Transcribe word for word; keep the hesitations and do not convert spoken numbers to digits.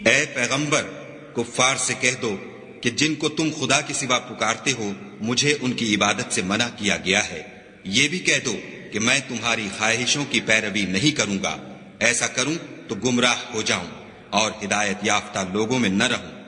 ए पैगंबर, कुफ्फार से कह दो कि जिनको तुम खुदा के सिवा पुकारते हो मुझे उनकी इबादत से मना किया गया है। ये भी कह दो कि मैं तुम्हारी ख्वाहिशों की पैरवी नहीं करूंगा। ऐसा करूं तो गुमराह हो जाऊं और हिदायत याफ्ता लोगों में न रहूं।